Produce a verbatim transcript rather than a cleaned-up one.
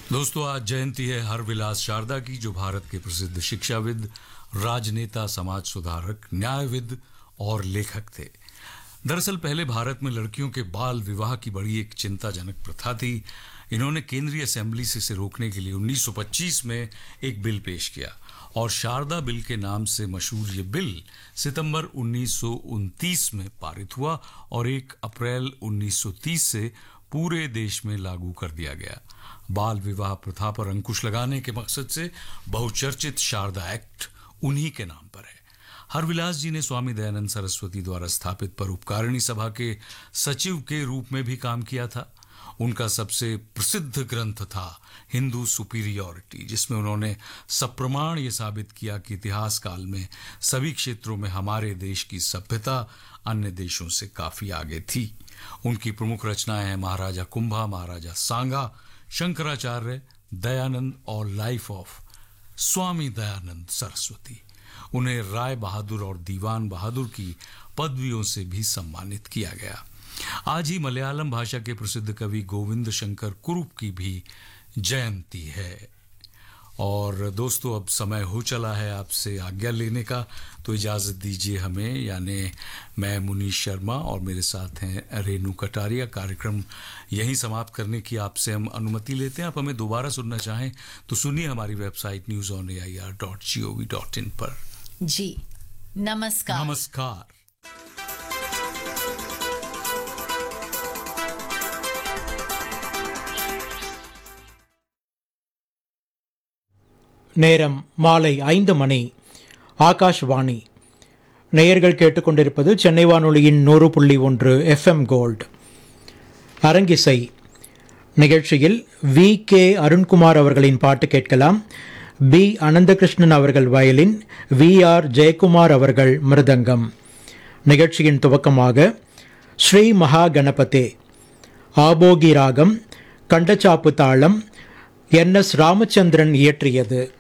दोस्तों, आज जयंती है हरविलास शारदा की, जो भारत के प्रसिद्ध शिक्षाविद, राजनेता, समाज सुधारक, न्यायविद और लेखक थे। दरअसल पहले भारत में लड़कियों के बाल विवाह की बड़ी एक चिंताजनक प्रथा थी। इन्होंने केंद्रीय असेंबली से इसे रोकने के लिए उन्नीस सौ पच्चीस में एक बिल पेश किया और शारदा बिल के नाम से मशहूर ये बिल सितंबर उन्नीस सौ उनतीस में पारित हुआ और एक अप्रैल उन्नीस सौ तीस से पूरे देश में लागू कर दिया गया। बाल विवाह प्रथा पर अंकुश लगाने के मकसद से बहुचर्चित शारदा एक्ट उन्हीं के नाम पर है। हरविलास जी ने स्वामी दयानंद सरस्वती द्वारा स्थापित परोपकारिणी सभा के सचिव के रूप में भी काम किया था। उनका सबसे प्रसिद्ध ग्रंथ था हिंदू सुपीरियॉरिटी, जिसमें उन्होंने सप्रमाण ये साबित किया कि इतिहास काल में सभी क्षेत्रों में हमारे देश की सभ्यता अन्य देशों से काफी आगे थी। उनकी प्रमुख रचनाएं हैं महाराजा कुंभा, महाराजा सांगा, शंकराचार्य, दयानंद और लाइफ ऑफ स्वामी दयानंद सरस्वती। उन्हें राय बहादुर और दीवान बहादुर की पदवियों से भी सम्मानित किया गया। आज ही मलयालम भाषा के प्रसिद्ध कवि गोविंद शंकर कुरुप की भी जयंती है। और दोस्तों, अब समय हो चला है आपसे आज्ञा लेने का, तो इजाज़त दीजिए हमें, यानी मैं मुनीश शर्मा और मेरे साथ हैं रेनू कटारिया। कार्यक्रम यहीं समाप्त करने की आपसे हम अनुमति लेते हैं। आप हमें दोबारा सुनना चाहें तो सुनिए हमारी website news on A I R dot G O V dot in पर। जी नमस्कार। नमस्कार। நேரம் மாலை ஐந்து மணி. ஆகாஷ்வாணி. நேயர்கள் கேட்டுக்கொண்டிருப்பது சென்னை வானொலியின் நூறு புள்ளி ஒன்று எஃப்எம் கோல்ட். அரங்கிசை நிகழ்ச்சியில் வி கே அருண்குமார் அவர்களின் பாட்டு கேட்கலாம். பி அனந்தகிருஷ்ணன் அவர்கள் வயலின், வி ஆர் ஜெயக்குமார் அவர்கள் மிருதங்கம். நிகழ்ச்சியின் துவக்கமாக ஸ்ரீ மகா கணபதே, ஆபோகி ராகம், கண்டச்சாப்பு தாளம், என் எஸ் ராமச்சந்திரன் இயற்றியது.